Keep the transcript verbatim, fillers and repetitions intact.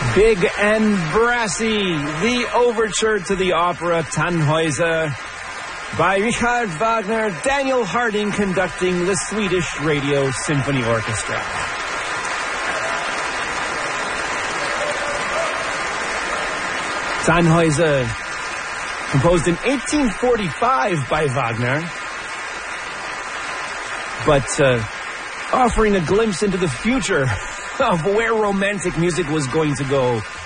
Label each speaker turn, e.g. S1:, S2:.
S1: Big and brassy, the overture to the opera Tannhäuser by Richard Wagner, Daniel Harding conducting the Swedish Radio Symphony Orchestra. Tannhäuser, composed in eighteen forty-five by Wagner, but uh, offering a glimpse into the future of where romantic music was going to go